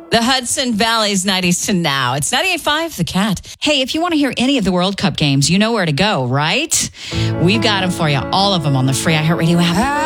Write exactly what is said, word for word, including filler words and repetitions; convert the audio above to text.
The Hudson Valley's nineties to now. It's ninety-eight point five, The Cat. Hey, if you want to hear any of the World Cup games, you know where to go, right? We've got them for you, all of them on the free iHeartRadio app.